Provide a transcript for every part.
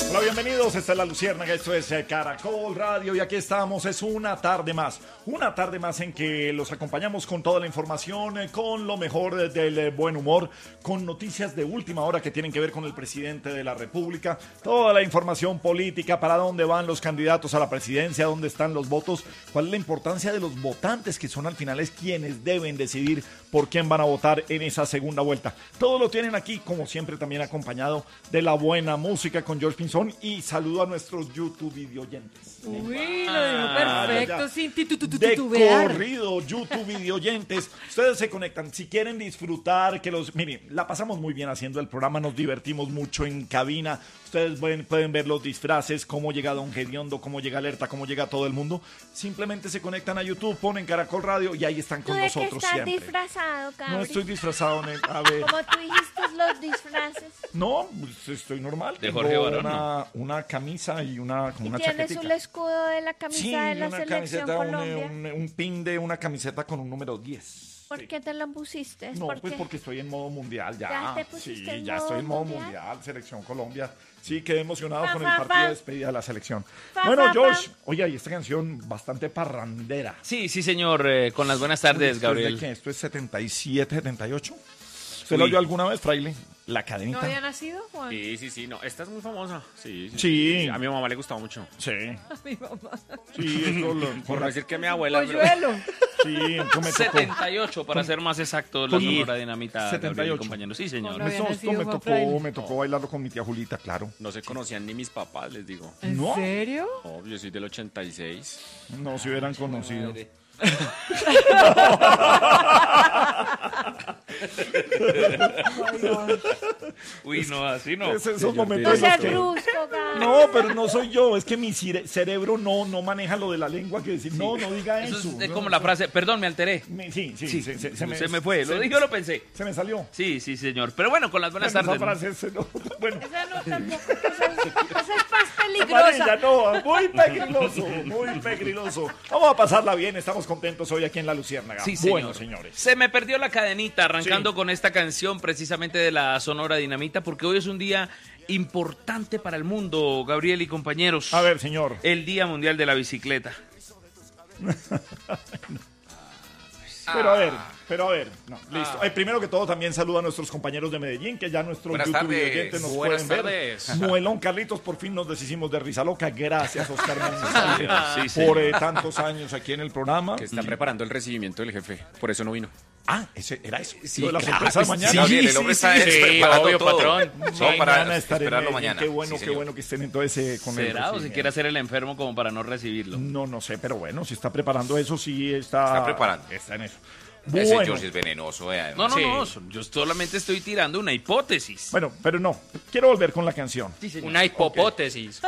Hola, bienvenidos, esta es La Luciérnaga, esto es Caracol Radio y aquí estamos, es una tarde más en que los acompañamos con toda la información, con lo mejor del buen humor, con noticias de última hora que tienen que ver con el presidente de la República, toda la información política, para dónde van los candidatos a la presidencia, dónde están los votos, cuál es la importancia de los votantes que son al final es quienes deben decidir por quién van a votar en esa segunda vuelta. Todo lo tienen aquí, como siempre, también acompañado de la buena música con George Pinzón. Y saludo a nuestros YouTube videoyentes. Uy, lo dijo perfecto, sin de titubear. corrido, YouTube videoyentes. Ustedes se conectan, si quieren disfrutar, miren, la pasamos muy bien haciendo el programa, nos divertimos mucho en cabina. Ustedes pueden ver los disfraces, cómo llega Don Gediondo, cómo llega Alerta, cómo llega todo el mundo. Simplemente se conectan a YouTube, ponen Caracol Radio y ahí están con ¿Tú de nosotros qué estás siempre. disfrazado, Cabri? No estoy disfrazado, a ver. Como tú dijiste los disfraces. No, pues estoy normal. De Tengo Jorge Barón, una camisa y una ¿Y una tienes chaquetica. el escudo de la camisa Sí, de la una Selección camiseta, Colombia? un pin de una camiseta con un número 10. ¿Por qué te la pusiste? No, ¿Por pues qué? porque estoy en modo mundial ya. ¿Ya te pusiste sí, en ya modo estoy en modo mundial? mundial, Selección Colombia. Sí, quedé emocionado Fa, con fa, el partido fa. de despedida de la selección. Fa, Bueno, fa, George, fa. oye, y esta canción bastante parrandera. Sí, señor, con las buenas tardes, ¿Esto Gabriel. es de qué? ¿Esto es 77, 78? ¿Se Uy. lo oyó alguna vez, Fraile? La ¿No cadenita. había nacido, Juan? Sí, no, esta es muy famosa. Sí. Sí. A mi mamá le gustaba mucho. Sí, Mi mamá. sí, esto Por no decir que mi abuela. Polluelo. sí, esto me tocó. 78, para ser más exacto, la Con- Sonora Dinamita, Gabriel y 78. compañeros. Sí, señor. No había Esto nacido me Juan Fraile. tocó bailarlo con mi tía Julita, claro. No se conocían ni mis papás, les digo. ¿En No. serio? Oh, yo soy del 86. No se hubieran conocido. Uy, no, así no. Esos momentos No en los seas que- brusco, Cabri. No, pero no soy yo, es que mi cerebro no maneja lo de la lengua que decir, no diga Eso eso. es no, como la frase, perdón, me alteré. Sí, Sí, se me fue, lo dije o lo pensé. Se me salió. Sí, señor. Pero bueno, con las buenas Esa tardes. ¿no? frase bueno, Esa no tampoco, esa es más amarilla, peligrosa. no, muy peligroso. Vamos a pasarla bien, estamos contentos hoy aquí en La Luciérnaga. Sí, señor. Bueno, señores. Se me perdió la cadenita arrancando Sí. con esta canción precisamente de la Sonora Dinamita, porque hoy es un día importante para el mundo, Gabriel y compañeros. A ver, señor. El Día Mundial de la Bicicleta. Pero a ver, no, listo. Primero que todo también saludo a nuestros compañeros de Medellín, que ya nuestros Buenas YouTube tardes. oyentes nos Buenas pueden tardes. ver. Noelón Carlitos, por fin nos deshicimos de Risa Loca. Gracias, Oscar Mendoza, Sí, señor. por tantos años aquí en el programa. Que está preparando el recibimiento del jefe. Por eso no vino. Ese era eso. Sí, Lo de la claro, sorpresa de sí, mañana. sí, Gabriel, el hombre está preparando obvio, todo. patrón. Solo para Mañana estaré en esperarlo Medellín. mañana. Qué Sí, señor. bueno que estén entonces con el ¿Será o si recibimiento. quiere hacer el enfermo como para no recibirlo? No sé, pero bueno, si está preparando eso, sí está preparando. Está en eso. Ese Bueno, George es venenoso, No, Sí. yo solamente estoy tirando una hipótesis. bueno, pero no. Quiero volver con la canción. Una hipopótesis.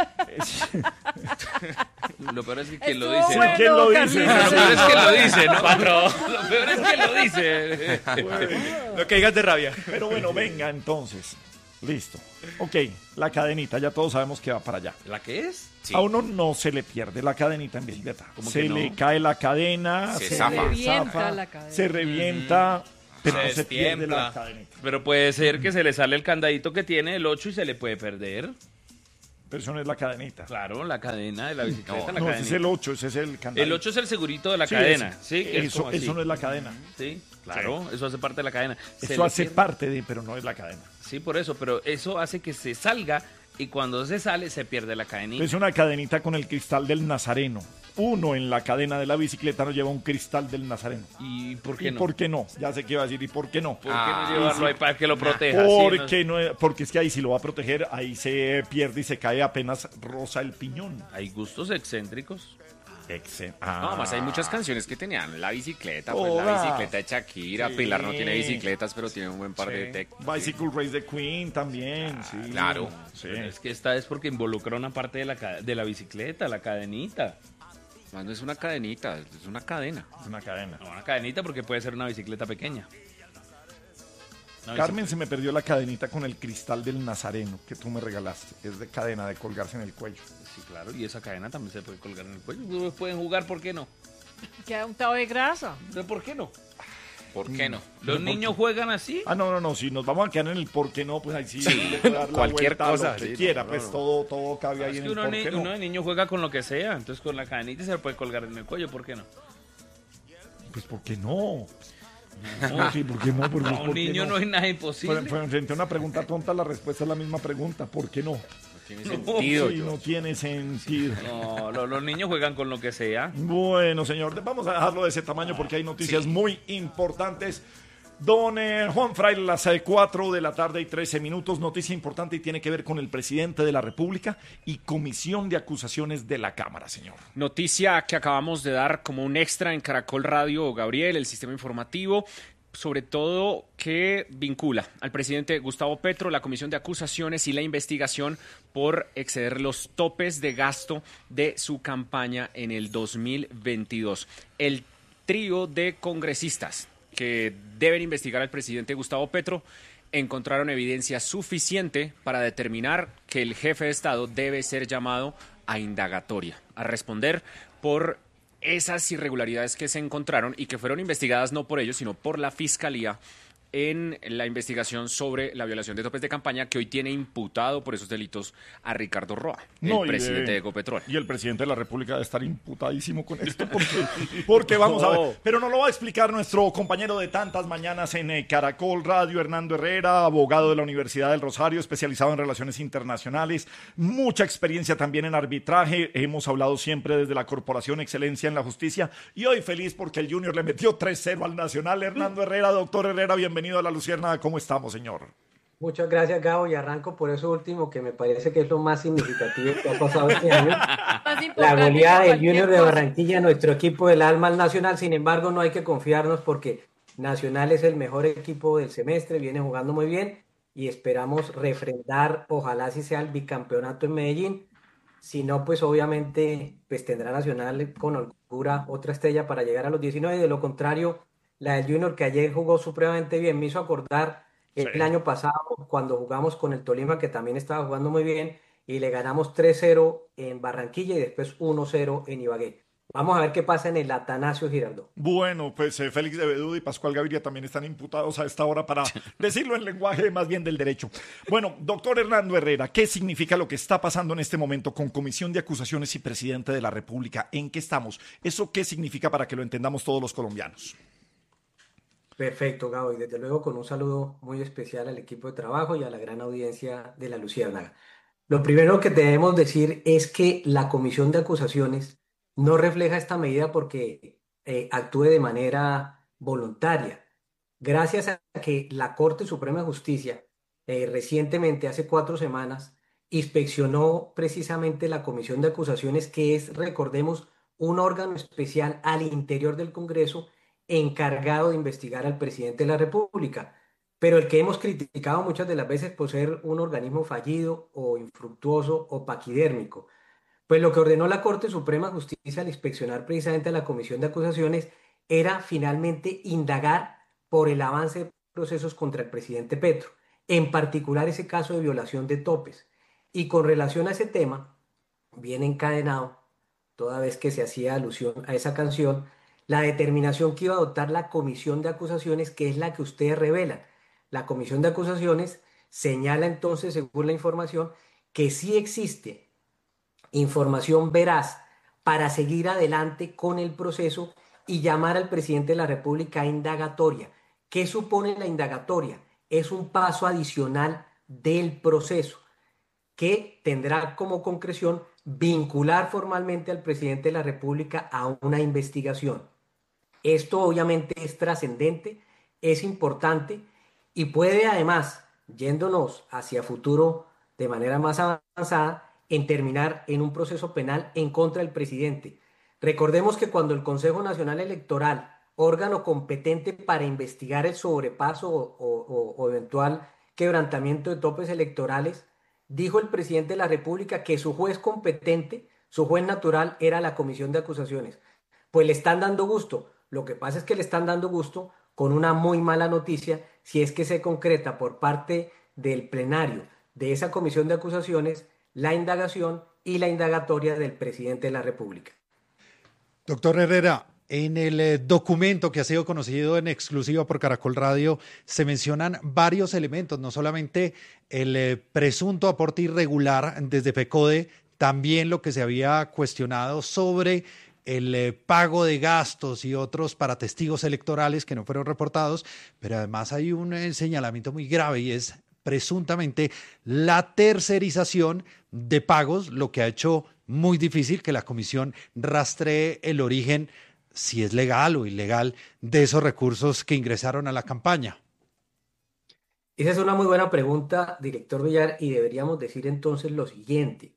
Lo peor es que quien lo Estuvo dice, bueno, ¿no? ¿Quién lo dice? Carlitos. Lo peor es que lo dice, ¿no? Lo peor es que lo dice. Lo que digas de rabia. Pero bueno, venga entonces. Listo. Ok, la cadenita, ya todos sabemos que va para allá. ¿La qué es? Sí. A uno no se le pierde la cadenita en bicicleta. ¿Cómo Se que no? le cae la cadena, Se le zafa. Revienta la cadena. se revienta, pero Se no se pierde la destiempla. cadenita. Pero puede ser que se le sale el candadito que tiene el 8 y se le puede perder. Pero eso no es la cadenita. Claro, la cadena de la bicicleta. la No, ese cadenita. es el 8, ese es el candado. El 8 es el segurito de la Sí, cadena. ese. Sí, que es como así. Eso no es la cadena. Sí, claro, eso hace parte de la cadena. Se Eso le hace pierde. parte de, pero no es la cadena. Sí, por eso, pero eso hace que se salga y cuando se sale se pierde la cadenita. Es una cadenita con el cristal del Nazareno. Uno en la cadena de la bicicleta no lleva un cristal del Nazareno. ¿Y por qué ¿Y no? por qué no? Ya sé qué iba a decir. ¿Y por qué no? ¿Por qué no llevarlo ahí para que lo proteja? Porque, porque es que ahí si lo va a proteger, ahí se pierde y se cae apenas rosa el piñón. Hay gustos excéntricos. No, más hay muchas canciones que tenían la bicicleta, pues la Todas. bicicleta de Shakira, Sí. Pilar no tiene bicicletas, pero tiene un buen par de tech. Bicycle Race de Queen también, sí. claro. Sí. Pero es que esta es porque involucra una parte de la bicicleta, la cadenita. Más no es una cadenita, es una cadena. Es una cadena. No, una cadenita porque puede ser una bicicleta pequeña. Una Carmen, se me perdió la cadenita con el cristal del Nazareno que tú me regalaste. Es de cadena, de colgarse en el cuello. Sí, claro, y esa cadena también se puede colgar en el cuello. Ustedes pueden jugar, ¿por qué no? Queda untado de grasa. ¿Por qué no? ¿Por qué no? ¿Los niños juegan así? No, si nos vamos a quedar en el por qué no, pues ahí sí, le puede dar la cualquier vuelta a cosa, lo que sí, quiera, no, pues no. todo cabe ahí Es en que el por qué no. uno de niño juega con lo que sea, entonces con la cadenita se le puede colgar en el cuello, ¿por qué no? Pues ¿por qué no? No, sí, ¿por qué no? Pues, A ¿por un qué niño no hay nada imposible. Frente a una pregunta tonta, la respuesta es la misma pregunta. ¿Por qué no? Tiene sentido. Sí, no tiene sentido. No, los niños juegan con lo que sea. Bueno, señor, vamos a dejarlo de ese tamaño porque hay noticias muy importantes. Don Juan Fraile, las 4 de la tarde y 13 minutos. Noticia importante y tiene que ver con el presidente de la República y comisión de acusaciones de la Cámara, señor. Noticia que acabamos de dar como un extra en Caracol Radio, Gabriel, el sistema informativo, sobre todo que vincula al presidente Gustavo Petro, la comisión de acusaciones y la investigación por exceder los topes de gasto de su campaña en el 2022. El trío de congresistas que deben investigar al presidente Gustavo Petro encontraron evidencia suficiente para determinar que el jefe de Estado debe ser llamado a indagatoria, a responder por esas irregularidades que se encontraron y que fueron investigadas no por ellos, sino por la Fiscalía en la investigación sobre la violación de topes de campaña que hoy tiene imputado por esos delitos a Ricardo Roa, el presidente de Ecopetrol. Y el presidente de la República debe estar imputadísimo con esto porque vamos a ver. Pero nos lo va a explicar nuestro compañero de tantas mañanas en Caracol Radio, Hernando Herrera, abogado de la Universidad del Rosario, especializado en relaciones internacionales, mucha experiencia también en arbitraje. Hemos hablado siempre desde la Corporación Excelencia en la Justicia y hoy feliz porque el Junior le metió 3-0 al Nacional. Hernando Herrera, doctor Herrera, bienvenido a La Luciérnaga. ¿Cómo estamos, señor? Muchas gracias, Gabo, y arranco por eso último, que me parece que es lo más significativo que ha pasado este año. La goleada del Junior de Barranquilla, nuestro equipo del alma al Nacional. Sin embargo, no hay que confiarnos porque Nacional es el mejor equipo del semestre, viene jugando muy bien y esperamos refrendar, ojalá si sea el bicampeonato en Medellín. Si no, pues obviamente pues tendrá Nacional con holgura otra estrella para llegar a los 19, y de lo contrario, la del Junior, que ayer jugó supremamente bien, me hizo acordar el año pasado cuando jugamos con el Tolima, que también estaba jugando muy bien, y le ganamos 3-0 en Barranquilla y después 1-0 en Ibagué. Vamos a ver qué pasa en el Atanasio Girardot. Bueno, pues Félix de Bedú y Pascual Gaviria también están imputados a esta hora para decirlo en lenguaje más bien del derecho. Bueno, doctor Hernando Herrera, ¿qué significa lo que está pasando en este momento con Comisión de Acusaciones y Presidente de la República? ¿En qué estamos? ¿Eso qué significa para que lo entendamos todos los colombianos? Perfecto, Gabo, y desde luego con un saludo muy especial al equipo de trabajo y a la gran audiencia de La Luciérnaga. Lo primero que debemos decir es que la Comisión de Acusaciones no refleja esta medida porque actúe de manera voluntaria. Gracias a que la Corte Suprema de Justicia recientemente, hace 4 semanas, inspeccionó precisamente la Comisión de Acusaciones, que es, recordemos, un órgano especial al interior del Congreso encargado de investigar al presidente de la República, pero el que hemos criticado muchas de las veces por ser un organismo fallido o infructuoso o paquidérmico. Pues lo que ordenó la Corte Suprema de Justicia al inspeccionar precisamente a la Comisión de Acusaciones era finalmente indagar por el avance de procesos contra el presidente Petro, en particular ese caso de violación de topes. Y con relación a ese tema, viene encadenado, toda vez que se hacía alusión a esa canción, la determinación que iba a adoptar la Comisión de Acusaciones, que es la que ustedes revelan. La Comisión de Acusaciones señala entonces, según la información, que sí existe información veraz para seguir adelante con el proceso y llamar al presidente de la República a indagatoria. ¿Qué supone la indagatoria? Es un paso adicional del proceso que tendrá como concreción vincular formalmente al presidente de la República a una investigación. Esto obviamente es trascendente, es importante y puede además, yéndonos hacia futuro de manera más avanzada, en terminar en un proceso penal en contra del presidente. Recordemos que cuando el Consejo Nacional Electoral, órgano competente para investigar el sobrepaso o eventual quebrantamiento de topes electorales, dijo el presidente de la República que su juez competente, su juez natural, era la Comisión de Acusaciones. Pues le están dando gusto. Lo que pasa es que le están dando gusto con una muy mala noticia si es que se concreta por parte del plenario de esa Comisión de Acusaciones la indagación y la indagatoria del presidente de la República. Doctor Herrera, En el documento que ha sido conocido en exclusiva por Caracol Radio se mencionan varios elementos, no solamente el presunto aporte irregular desde FECODE, también lo que se había cuestionado sobre el pago de gastos y otros para testigos electorales que no fueron reportados, pero además hay un señalamiento muy grave y es presuntamente la tercerización de pagos, lo que ha hecho muy difícil que la comisión rastree el origen, si es legal o ilegal, de esos recursos que ingresaron a la campaña. Esa es una muy buena pregunta, director Villar, y deberíamos decir entonces lo siguiente.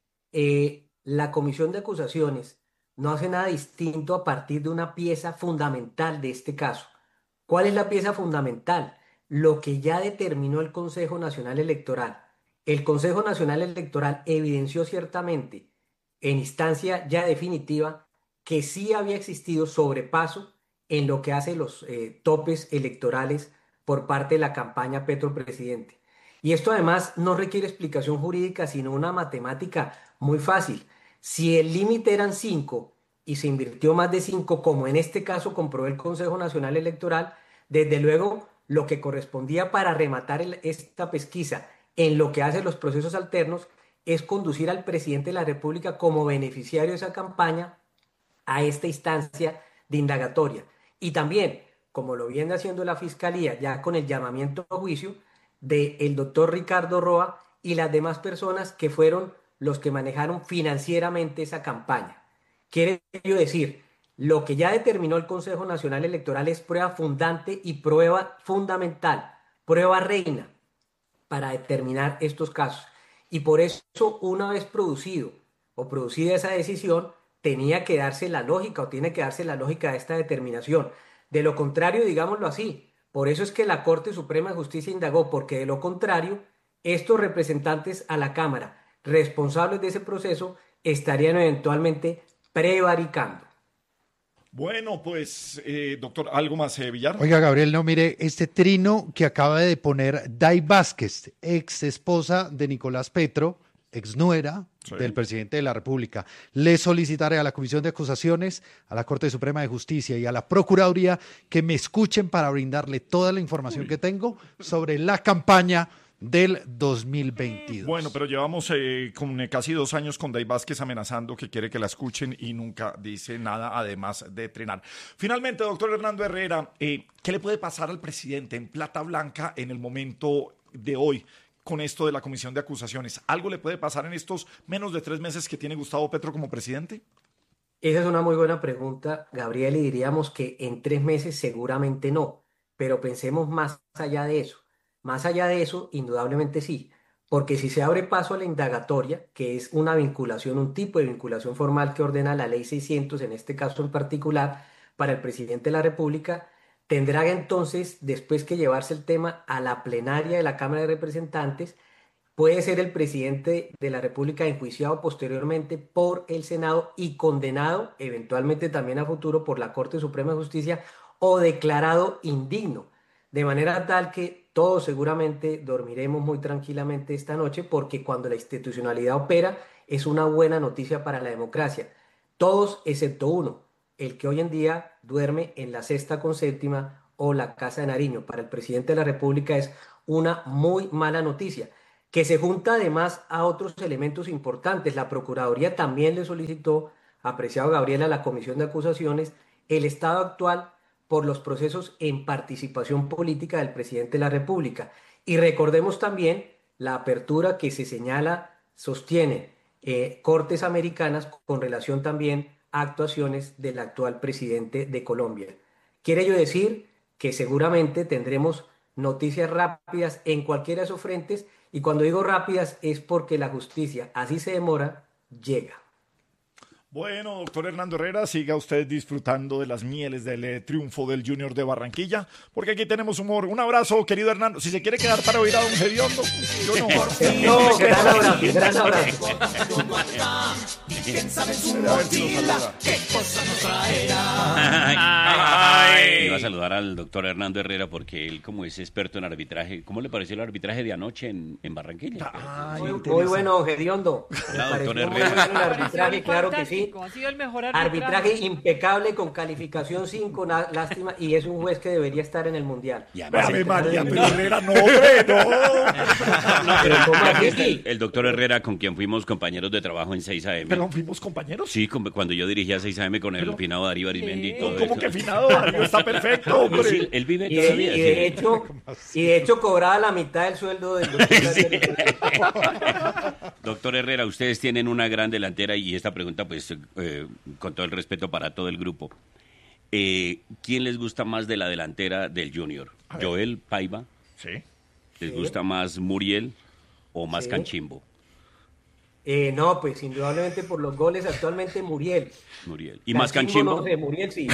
La comisión de acusaciones no hace nada distinto a partir de una pieza fundamental de este caso. ¿Cuál es la pieza fundamental? Lo que ya determinó el Consejo Nacional Electoral. El Consejo Nacional Electoral evidenció ciertamente, en instancia ya definitiva, que sí había existido sobrepaso en lo que hace los topes electorales por parte de la campaña Petro Presidente. Y esto además no requiere explicación jurídica, sino una matemática muy fácil. Si el límite eran 5 y se invirtió más de 5, como en este caso comprobó el Consejo Nacional Electoral, desde luego lo que correspondía para rematar esta pesquisa en lo que hace los procesos alternos es conducir al presidente de la República como beneficiario de esa campaña a esta instancia de indagatoria. Y también, como lo viene haciendo la Fiscalía, ya con el llamamiento a juicio del doctor Ricardo Roa y las demás personas que fueron los que manejaron financieramente esa campaña. Quiere decir, lo que ya determinó el Consejo Nacional Electoral es prueba fundante y prueba fundamental, prueba reina para determinar estos casos. Y por eso, una vez producido o producida esa decisión, tenía que darse la lógica o tiene que darse la lógica de esta determinación. De lo contrario, digámoslo así, por eso es que la Corte Suprema de Justicia indagó, porque de lo contrario, estos representantes a la Cámara, responsables de ese proceso, estarían eventualmente prevaricando. Bueno, pues, doctor, ¿algo más, Villar? Oiga, Gabriel, no, mire, este trino que acaba de poner Day Vázquez, ex esposa de Nicolás Petro, ex nuera del presidente de la República. Le solicitaré a la Comisión de Acusaciones, a la Corte Suprema de Justicia y a la Procuraduría que me escuchen para brindarle toda la información que tengo sobre la campaña del 2022. Bueno, pero llevamos con casi 2 años con Day Vázquez amenazando que quiere que la escuchen y nunca dice nada, además de trinar. Finalmente, doctor Hernando Herrera, ¿qué le puede pasar al presidente en plata blanca en el momento de hoy con esto de la comisión de acusaciones? ¿Algo le puede pasar en estos menos de 3 meses que tiene Gustavo Petro como presidente? Esa es una muy buena pregunta, Gabriel, y diríamos que en 3 meses seguramente no, pero pensemos más allá de eso. Más allá de eso, indudablemente sí, porque si se abre paso a la indagatoria, que es una vinculación, un tipo de vinculación formal que ordena la Ley 600, en este caso en particular, para el presidente de la República, tendrá entonces después que llevarse el tema a la plenaria de la Cámara de Representantes. Puede ser el presidente de la República enjuiciado posteriormente por el Senado y condenado eventualmente también a futuro por la Corte Suprema de Justicia o declarado indigno. De manera tal que todos seguramente dormiremos muy tranquilamente esta noche, porque cuando la institucionalidad opera es una buena noticia para la democracia. Todos excepto uno, el que hoy en día duerme en la Sexta con Séptima o la Casa de Nariño. Para el presidente de la República es una muy mala noticia, que se junta además a otros elementos importantes. La Procuraduría también le solicitó, apreciado Gabriel, a la Comisión de Acusaciones el estado actual por los procesos en participación política del presidente de la República. Y recordemos también la apertura que se señala, sostiene Cortes Americanas con relación también a actuaciones del actual presidente de Colombia. Quiere ello decir que seguramente tendremos noticias rápidas en cualquiera de esos frentes, y cuando digo rápidas es porque la justicia, así se demora, llega. Bueno, doctor Hernando Herrera, siga usted disfrutando de las mieles del triunfo del Junior de Barranquilla, porque aquí tenemos humor. Un abrazo, querido Hernando. Si se quiere quedar para oír a don Gediondo, yo no. No, gran abrazo, gran abrazo. Iba a saludar al doctor Hernando Herrera porque él, como es experto en arbitraje, ¿cómo le pareció el arbitraje de anoche en Barranquilla? Muy bueno, Gediondo. Hola, doctor Muy Herrera. bueno el arbitraje, claro que sí. Fantástico, ha sido el mejor Arbitraje impecable con calificación 5, lástima, y es un juez que debería estar en el Mundial. Y además, Ave María, pero Herrera, no, hombre, no. Pero ¿cómo aquí así? está el doctor Herrera, con quien fuimos compañeros de trabajo en 6 AM. Pero fuimos compañeros. Sí, cuando yo dirigía 6 AM con el finado Darío Arimendi y todo ¿Cómo eso. que finado? Darío está perfecto, hombre. Sí, él vive Y todavía. de hecho cobraba la mitad del sueldo del Doctor Herrera, ustedes tienen una gran delantera y esta pregunta, pues, con todo el respeto para todo el grupo. ¿Quién les gusta más de la delantera del Junior? ¿Joel Paiva? Sí. ¿Les gusta más Muriel o más Sí. Canchimbo? No, pues indudablemente por los goles actualmente Muriel. Muriel. ¿Y más Canchimbo, Canchimbo? no sé, Muriel sí.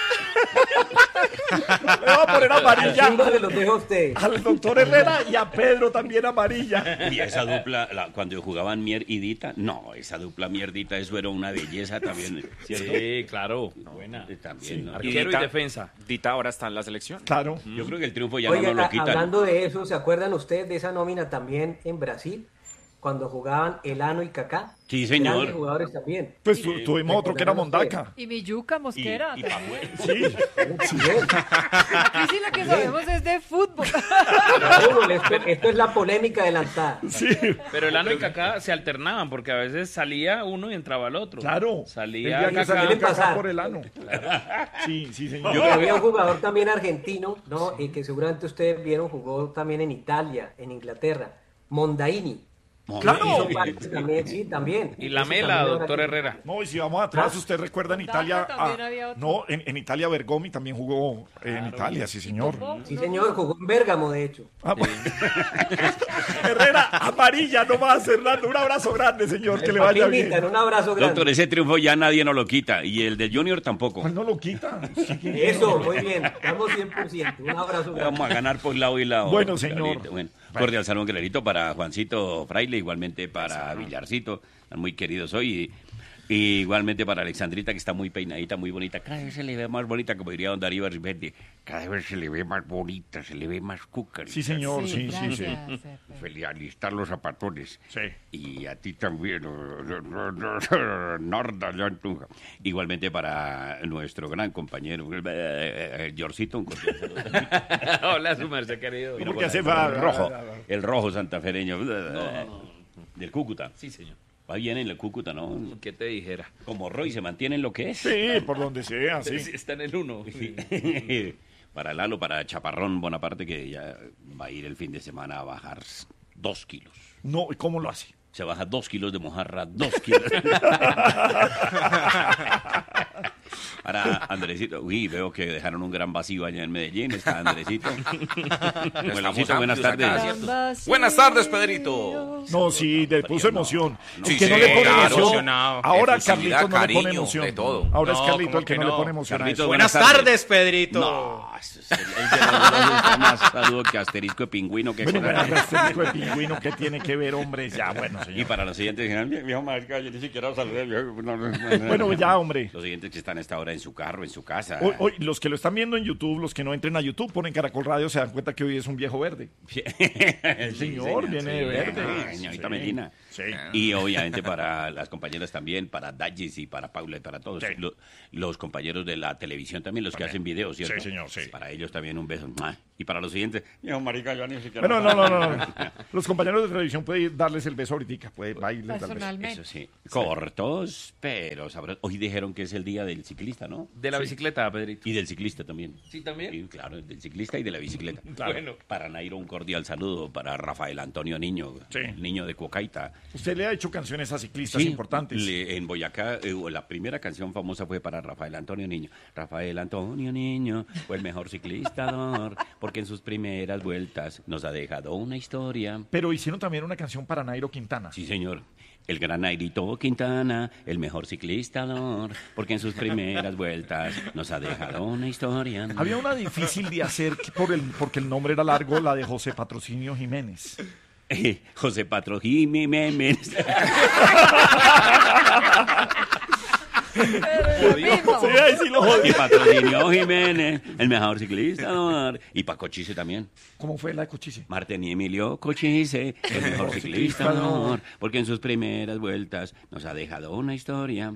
Le voy a poner amarilla Canchimbo se los dejo a ustedes. al doctor Herrera y a Pedro también amarilla. Y esa dupla, cuando jugaban Mier y Dita, no, esa dupla Mierdita, eso era una belleza también, ¿cierto? Sí, claro. Buena. También, ¿no? Arquero y defensa. Dita ahora está en la selección. Claro. Yo creo que el triunfo ya Oiga, no nos lo quitan. hablando de eso, ¿se acuerdan ustedes de esa nómina también en Brasil? Cuando jugaban Elano y Kaká. Sí, señor. Grandes jugadores también. Pues tuvimos otro que era Mondaca. Y mi yuca Mosquera. Y también. Sí. Aquí sí lo que sabemos es de fútbol. Esto es la polémica adelantada. Sí. Pero el Ano y Kaká se alternaban porque a veces salía uno y entraba el otro. Claro. Salía El día que Kaká. salió Kaká pasar. por el ano. Sí, sí, señor. Y había un jugador también argentino, ¿no? Que seguramente ustedes vieron, jugó también en Italia, en Inglaterra. Mondaini. Claro. Hizo parte también, sí, también. Y la Eso mela, también doctor ahora Herrera. No, y si vamos atrás, usted recuerda en Mondaca Italia. también había otro. No, en Italia Bergomi también jugó en Italia, sí, señor. Sí, señor, jugó en Bérgamo, de hecho. Ah, bueno. Herrera, amarilla, no va a hacer nada. Un abrazo grande, señor, que le vaya bien. Un abrazo grande. Doctor, ese triunfo ya nadie nos lo quita. Y el del Junior tampoco. ¿Cuál no lo quita? Eso, muy bien. Estamos 100%. Un abrazo grande. Vamos a ganar por lado y lado. Bueno, señor. Clarito. Bueno, cordial saludo, Clarito, para Juancito Fraile, igualmente para Villarcito, están muy queridos hoy. Y igualmente para Alexandrita, que está muy peinadita, muy bonita. Cada vez se le ve más bonita, como diría don Darío Arribendi. Cada vez se le ve más bonita, se le ve más cuca. Sí, señor, sí, sí, sí. Feliz alistar los zapatones. Sí. Y a ti también, Norda Leontuja. Igualmente para nuestro gran compañero, Jorcito, un cordial saludo. Hola, su merced querido. Vino Porque con se va. el rojo santafereño del Cúcuta. Sí, señor. Va bien en el Cúcuta, ¿no? ¿Qué te dijera? Como Roy se mantiene en lo que es. Sí, por donde sea, sí. Está en el 1. Para Lalo, para Chaparrón Bonaparte, que ya va a ir el fin de semana a bajar 2 kilos. No, ¿y cómo lo hace? Se baja 2 kilos de mojarra, 2 kilos. Para Andresito, uy, veo que dejaron un gran vacío allá en Medellín. Está Andresito. Buenosito, buenas tardes. Buenas tardes, Pedrito. No, sí, le puso emoción. Sí, El que no sí, le pone claro. emoción. Emocionado. Ahora Efusividad, Carlitos no le pone cariño, emoción. de todo. Ahora es No, Carlitos ¿cómo el que que no le no? pone emoción. a Carlitos, eso. Buenas tardes, Pedrito. No, el de los dos está más saludo que asterisco de pingüino que Bueno, con- pero este tipo de pingüino que tiene que ver, hombre. Ya, bueno, Y señor. para los siguientes, viejo marica, yo ni siquiera saludé. Bueno, ya, hombre. Los siguientes que están a esta hora en su carro, en su casa. Hoy, los que lo están viendo en YouTube, los que no entren a YouTube, ponen Caracol Radio, se dan cuenta que hoy es un viejo verde. Sí, señor, viene de verde. Señorita Sí. Melina. Sí. Y obviamente para las compañeras también, para Dallis y para Paula y para todos. Sí. Los compañeros de la televisión también, los que hacen videos, ¿cierto? Sí, señor, sí. Para ellos también un beso. ¡Mua! Y para los siguientes, viejo marica, yo ni siquiera... Bueno, no. Los compañeros de televisión pueden darles el beso ahorita, puede bailes, tal vez. Eso sí, cortos, pero sabrosos. Hoy dijeron que es el día del ciclista, ¿no? De la bicicleta, Pedrito. Y del ciclista también. Sí, también. Sí, claro, del ciclista y de la bicicleta. Claro. Bueno. Para Nairo un cordial saludo, para Rafael Antonio Niño, Sí. niño de Cuocaita. Usted le ha hecho canciones a ciclistas Sí, importantes. en Boyacá, la primera canción famosa fue para Rafael Antonio Niño. Rafael Antonio Niño fue el mejor ciclista, porque en sus primeras vueltas nos ha dejado una historia. Pero hicieron también una canción para Nairo Quintana. Sí, señor. El gran Nairito Quintana, el mejor ciclista, porque en sus primeras vueltas nos ha dejado una historia. Había una difícil de hacer porque el nombre era largo, la de José Patrocinio Jiménez. José Patrocinio Jiménez. Sí, ahí sí lo jodí. Y Patrocinio Jiménez, el mejor ciclista. Y para Cochise también. ¿Cómo fue la de Cochise? Martín y Emilio Cochise, el mejor ciclista, porque en sus primeras vueltas nos ha dejado una historia.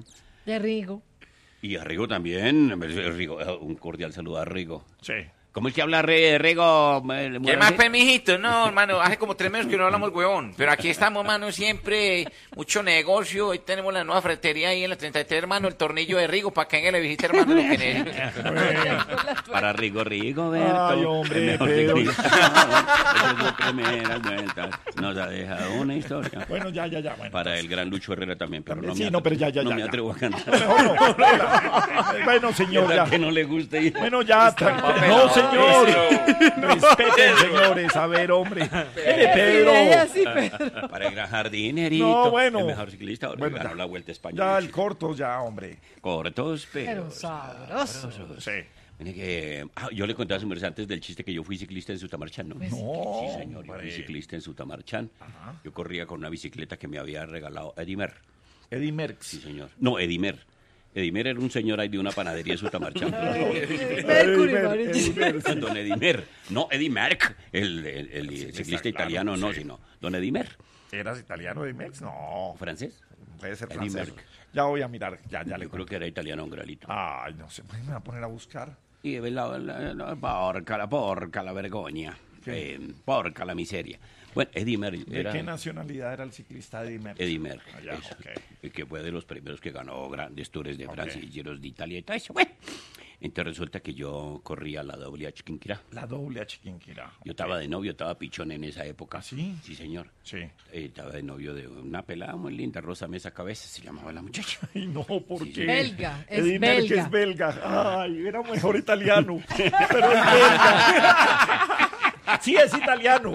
De Rigo. Y a Rigo también. Rigo, un cordial saludo a Rigo. Sí. ¿Cómo es que habla Rigo? ¿Qué más, pues, mijito? No, hermano, hace como 3 meses que no hablamos, huevón. Pero aquí estamos, hermano, siempre. Mucho negocio. Hoy tenemos la nueva ferretería ahí en la 33, hermano, el tornillo de Rigo, para que venga y le visite, hermano, lo que necesite. Para Rigo, Berto. Ay, hombre, el mejor pero- ciclista. Esas 2 primeras vueltas nos ha dejado una historia. Bueno, ya. Bueno, Para el gran Lucho Herrera también, pero Sí, no, pero ya. no me ya. atrevo a cantar. Mejor no. Bueno, señor, ya. Que no le guste ir. Bueno, ya, no, señor. Respeten, señores. A ver, hombre. Pedro. Sí, Pedro. Para el gran jardinerito. No, bueno. El mejor ciclista. Ahora Bueno, ganó ya. la Vuelta a España. Ya, el corto, ya, hombre. Cortos, Pero sabroso. Sí. Mire que yo le conté a su merced antes del chiste que yo fui ciclista en Sutamarchán, ¿no? No, Sí, señor, yo fui hombre. ciclista en Sutamarchán. Yo corría con una bicicleta que me había regalado Edimer. Eddie Merckx. Sí, señor. No, Edimer. Edimer era un señor ahí de una panadería de Sutamarchán. Mercury, Mauricio. Don Edimer. No, Eddie Merck, el ciclista italiano, no, sino Don Edimer. ¿Eras italiano, Eddie Merckx? No, ¿Francés? puede ser Eddie francés. Merckx. Ya voy a mirar, ya le Yo creo cuento. que era italiano, un gralito. Ay, no sé, pues me voy a poner a buscar. Y la porca, la vergogna. Porca, la miseria. Bueno, Eddie Merckx ¿De era... qué nacionalidad era el ciclista Eddie Merckx? Eddie Merckx, Ah, ya, eso, ok. que fue de los primeros que ganó grandes tours de Francia y Giros de Italia y todo eso. Bueno, entonces resulta que yo corría la doble a Chiquinquirá. La doble a Chiquinquirá. Yo estaba de novio, estaba pichón en esa época. ¿Ah, sí? Sí, señor. Sí. Estaba de novio de una pelada muy linda, Rosa Mesa Cabeza, se llamaba la muchacha. Ay, no, ¿por Sí, qué? Belga, es Eddie Merckx belga. es belga. Ay, era mejor italiano, pero es belga. Sí, es italiano,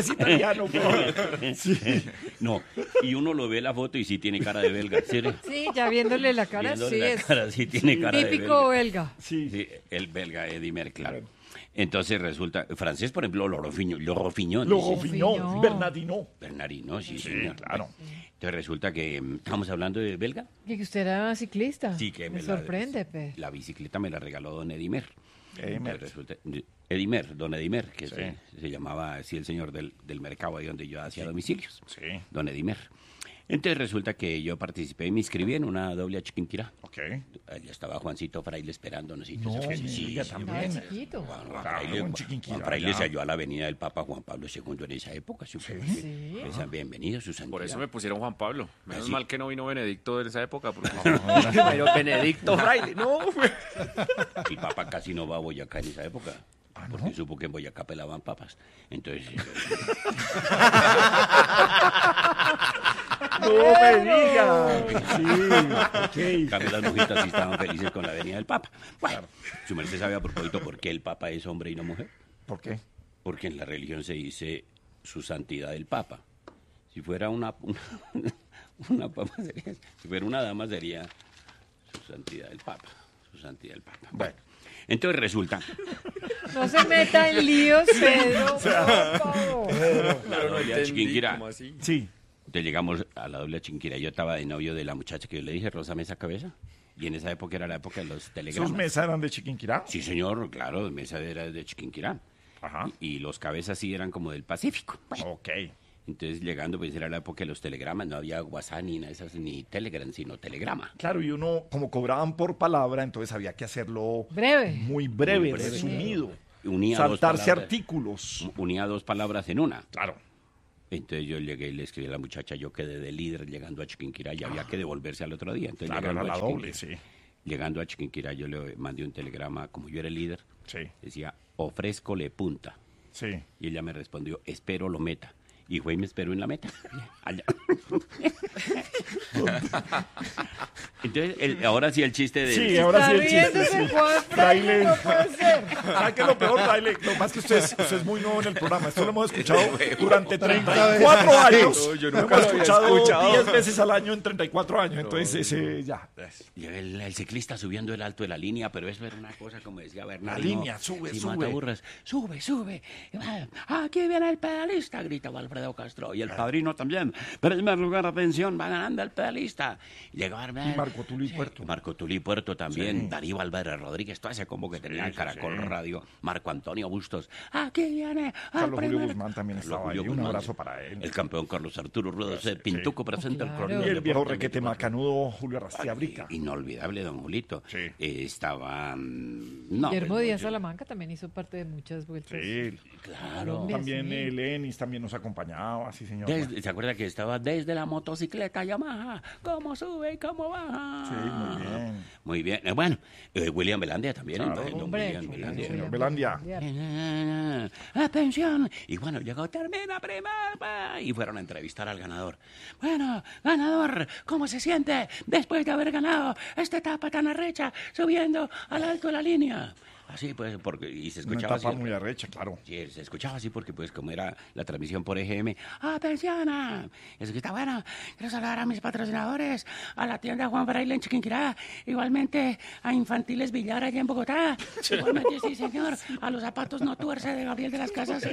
pero... Sí. No, y uno lo ve la foto y sí tiene cara de belga, ¿serio? Sí, ya viéndole la cara, Viéndole sí la es. cara, sí tiene cara de Típico belga. belga. Sí. Sí, el belga Eddie Merckx, claro. Entonces resulta, francés, por ejemplo, Lorofiñón. Logofiñón, Bernardino. Bernardino, sí, Sí, señor. claro. Entonces resulta que estamos hablando de belga. Y que usted era ciclista. Sí, que me sorprende, pe. La bicicleta me la regaló don Edimer. Eddie Merckx. Resulta, Edimer, don Edimer, que Sí. se llamaba así el señor del mercado ahí donde yo hacía domicilios. Sí, Don Edimer. Entonces resulta que yo participé y me inscribí en una doble a Chiquinquirá. ok. Allá estaba Juancito Fraile esperándonos y No, todo eso. me diga Estaba también. chiquito. Juan Claro, Fraile, en Chiquinquirá, Juan Fraile ya. se halló a la avenida del Papa Juan Pablo II en esa época. Sí. Bienvenido, su santidad. Por eso me pusieron Juan Pablo. Menos Así. mal que no vino Benedicto de esa época. Porque... Pero Benedicto Fraile, no. El Papa casi no va a Boyacá en esa época. Porque supo que en Boyacá pelaban papas. Entonces, No me diga. Sí, en cambio las mujitas sí estaban felices con la venida del Papa. Bueno, su merced sabe a propósito por qué el Papa es hombre y no mujer. ¿Por qué? Porque en la religión se dice su santidad el Papa. Si fuera una papa sería, si fuera una dama sería su santidad el Papa. Su santidad el Papa. Bueno, entonces resulta, No se meta en líos, Pedro. Por favor. la doble a Chiquinquirá. ¿Cómo así? Sí. Entonces llegamos a la doble a Chiquinquirá. Yo estaba de novio de la muchacha que yo le dije, Rosa Mesa Cabeza. Y en esa época era la época de los ¿Sus telegramas. mesas eran de Chiquinquirá? Sí, señor, claro, Mesa era de Chiquinquirá. Ajá. Y los cabezas sí eran como del Pacífico. Bueno, Ok. entonces llegando, pues era la época de los telegramas. No había WhatsApp ni nada de esas, ni Telegram, sino telegrama. Claro, y uno, como cobraban por palabra, entonces había que hacerlo Breve. muy breve, Muy breve. resumido. Unía dos Saltarse palabras. artículos. Unía 2 palabras en una. Claro. Entonces yo llegué y le escribí a la muchacha, yo quedé de líder llegando a Chiquinquirá y había que devolverse al otro día. Entonces, Claro, llegando era a la Chiquinquirá- doble, sí. Llegando a Chiquinquirá yo le mandé un telegrama, como yo era el líder, Sí, decía, ofrézcole punta. sí. Y ella me respondió, espero lo meta. Y fue y me esperó en la meta. Allá. Entonces, ahora sí el chiste de... Sí, ahora sí el chiste. Riéndose, Sí. Juan Fraile, no puede ser. ¿Sabe qué es lo peor, Fraile? Lo más que usted es muy nuevo en el programa. Esto lo hemos escuchado durante 34 años. No, yo Lo nunca hemos lo había escuchado escuchado. 10 veces al año en 34 años. Entonces, ese ya. Y el ciclista subiendo el alto de la línea, pero eso era una cosa como decía Bernardo. La línea, sube, sí, sube. Mataburras, sube, sube. Aquí viene el pedalista, gritaba Alfredo Castro. Y el padrino también. Primer lugar, atención, va ganando el pedalista. Y llegó Margot Marco Tulio Puerto. Marco Tulio Puerto también, Sí. Darío Álvarez Rodríguez, todo ese combo que tenía en sí, Caracol sí. Radio, Marco Antonio Bustos, aquí viene al Carlos Julio primer- Guzmán también Carlos estaba ahí, Julio un Guzmán, abrazo para él. El campeón Carlos Arturo Rueda, Sí, Pintuco presenta Claro. el Y cronómetro el viejo deportivo. requete macanudo Julio Rastiabrica. Inolvidable, don Julito. Sí. Estaban... No, Guillermo pues, Díaz yo- Salamanca también hizo parte de muchas vueltas. Sí, Claro. Colombia, también sí. Lenis también nos acompañaba, sí señor. ¿Se acuerda que estaba desde la motocicleta Yamaha? ¿Cómo sube y cómo baja? Sí, muy bien. Muy bien. Bueno, William Belandia también. Claro. don Hombre, William sí, Belandia. señor Belandia. Atención. Y bueno, llegó, termina primera. Y fueron a entrevistar al ganador. Bueno, ganador, ¿cómo se siente después de haber ganado esta etapa tan arrecha, subiendo al alto de la línea? Así pues, porque, y se Una escuchaba etapa así. muy arrecha, claro. Sí, se escuchaba así porque, pues, como era la transmisión por EGM, ¡atención! Eso que está bueno. Quiero saludar a mis patrocinadores, a la tienda Juan Fraile en Chiquinquirá, igualmente a Infantiles Villar allá en Bogotá, igualmente, sí, señor, a los zapatos No Tuerce de Gabriel de las Casas,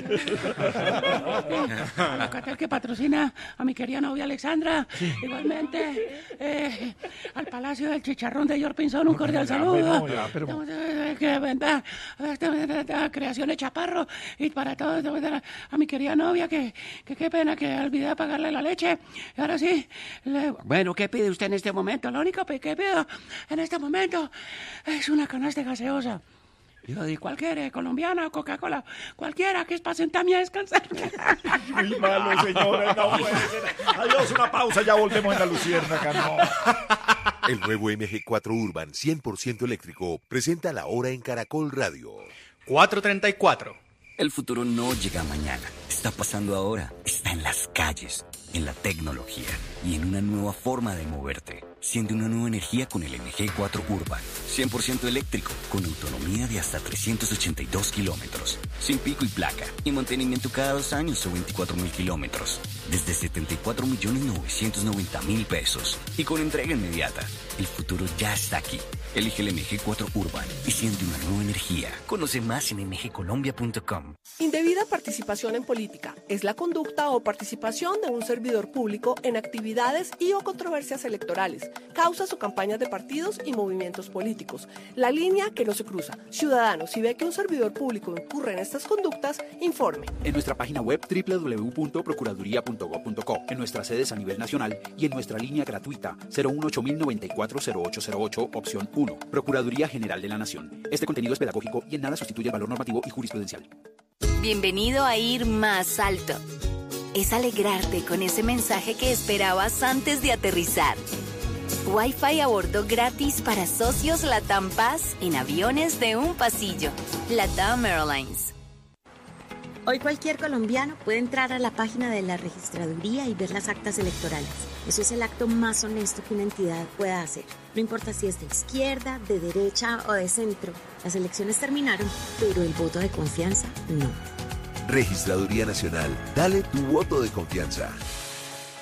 a la Catel que patrocina a mi querida novia Alexandra, igualmente al Palacio del Chicharrón de George Pinzón, un cordial ya, saludo. bueno, ya, pero- Que venda Creaciones Chaparro y para todos a mi querida novia que qué pena que olvidé pagarle la leche. Y ahora sí, bueno, ¿qué pide usted en este momento? Lo único que pido en este momento es una canasta gaseosa. Digo, ¿y cuál quiere? ¿Colombiana o Coca-Cola? Cualquiera, que es para sentarme a descansar. Muy malo, señores, no puede ser. Adiós, una pausa, ya volvemos en la Luciérnaga, no. El nuevo MG4 Urban 100% eléctrico presenta la hora en Caracol Radio. 4:34. El futuro no llega mañana, está pasando ahora, está en las calles, en la tecnología y en una nueva forma de moverte. Siente una nueva energía con el MG4 Urban, 100% eléctrico, con autonomía de hasta 382 kilómetros, sin pico y placa, y mantenimiento cada 2 años o 24.000 kilómetros, desde 74.990.000 pesos, y con entrega inmediata. El futuro ya está aquí. Elige el MG4 Urban y siente una nueva energía. Conoce más en mgcolombia.com. Indebida participación en política es la conducta o participación de un servidor público en actividades y o controversias electorales, causas o campañas de partidos y movimientos políticos. La línea que no se cruza. Ciudadano, si ve que un servidor público incurre en estas conductas, informe. En nuestra página web www.procuraduría.gov.co, en nuestras sedes a nivel nacional y en nuestra línea gratuita 018-094-0808, opción 1. Procuraduría General de la Nación. Este contenido es pedagógico y en nada sustituye el valor normativo y jurisprudencial. Bienvenido a Ir Más Alto. Es alegrarte con ese mensaje que esperabas antes de aterrizar. Wi-Fi a bordo gratis para socios LATAM Paz en aviones de un pasillo. LATAM Airlines. Hoy cualquier colombiano puede entrar a la página de la registraduría y ver las actas electorales. Eso es el acto más honesto que una entidad pueda hacer. No importa si es de izquierda, de derecha o de centro. Las elecciones terminaron, pero el voto de confianza no. Registraduría Nacional. Dale tu voto de confianza.